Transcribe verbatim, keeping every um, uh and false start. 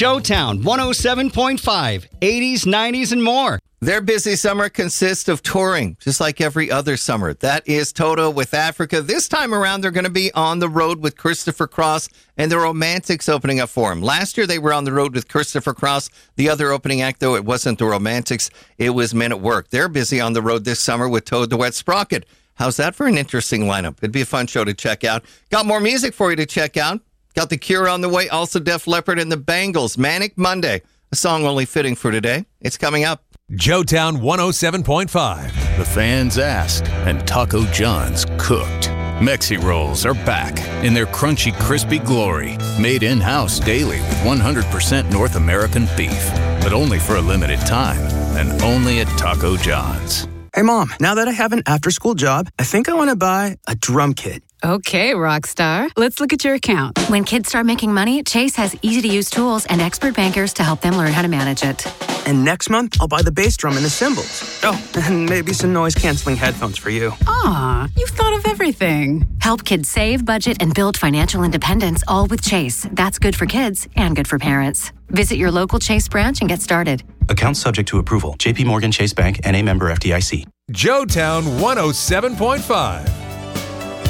Showtown one oh seven point five, eighties, nineties, and more. Their busy summer consists of touring, just like every other summer. That is Toto with Africa. This time around, they're going to be on the road with Christopher Cross and the Romantics opening up for them. Last year, they were on the road with Christopher Cross. The other opening act, though, it wasn't the Romantics. It was Men at Work. They're busy on the road this summer with Toad the Wet Sprocket. How's that for an interesting lineup? It'd be a fun show to check out. Got more music for you to check out. Got The Cure on the way, also Def Leppard and the Bangles. Manic Monday, a song only fitting for today. It's coming up. Joetown one oh seven point five. The fans asked, and Taco John's cooked. Mexi Rolls are back in their crunchy, crispy glory. Made in-house daily with one hundred percent North American beef. But only for a limited time, and only at Taco John's. Hey, Mom, now that I have an after-school job, I think I want to buy a drum kit. Okay, Rockstar. Let's look at your account. When kids start making money, Chase has easy-to-use tools and expert bankers to help them learn how to manage it. And next month, I'll buy the bass drum and the cymbals. Oh, and maybe some noise-canceling headphones for you. Aw, you've thought of everything. Help kids save, budget, and build financial independence, all with Chase. That's good for kids and good for parents. Visit your local Chase branch and get started. Account subject to approval. J P Morgan Chase Bank, N A member F D I C. Joetown one oh seven point five.